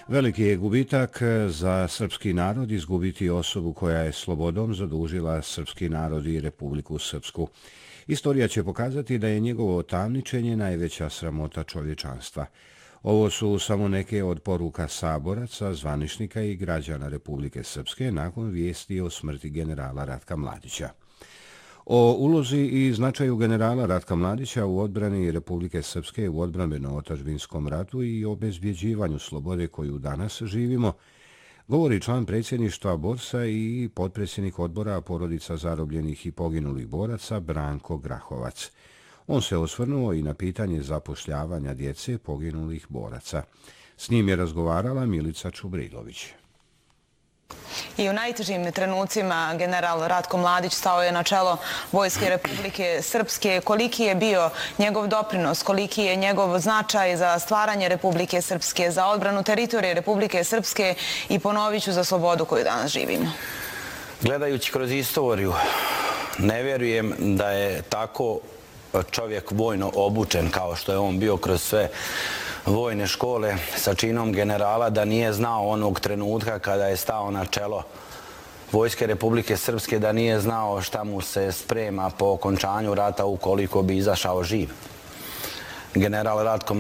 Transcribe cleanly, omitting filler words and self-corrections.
Veliki je gubitak za srpski narod izgubiti osobu koja je slobodom zadužila srpski narod i Republiku Srpsku. Istorija će pokazati da je njegovo tamničenje najveća sramota čovječanstva. Ovo su samo neke od poruka saboraca, zvaničnika i građana Republike Srpske nakon vijesti o smrti generala Ratka Mladića. O ulozi i značaju generala Ratka Mladića u odbrani Republike Srpske u odbrambeno-otadžbinskom ratu i obezbjeđivanju slobode koju danas živimo, govori član predsjedništva BORS-a i potpredsjednik odbora porodica zarobljenih i poginulih boraca Branko Grahovac. On se osvrnuo i na pitanje zapošljavanja djece poginulih boraca. S njim je razgovarala Milica Čubrilović. I u najtežim trenucima general Ratko Mladić stao je na čelo Vojske Republike Srpske. Koliki je bio njegov doprinos, koliki je njegov značaj za stvaranje Republike Srpske, za odbranu teritorije Republike Srpske i ponovit ću za slobodu koju danas živimo? Gledajući kroz istoriju, ne vjerujem da je tako čovjek vojno obučen kao što je on bio kroz sve vojne škole sa činom generala, da nije znao onog trenutka kada je stao na čelo Vojske Republike Srpske, da nije znao šta mu se sprema po okončanju rata ukoliko bi izašao živ. General Ratko